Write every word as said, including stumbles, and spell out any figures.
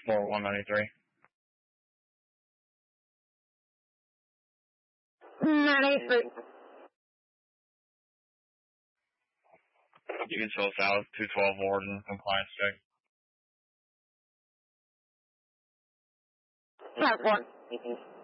four one ninety-three. ninety-three. You can chill south, two twelve Warden, compliance check. South one.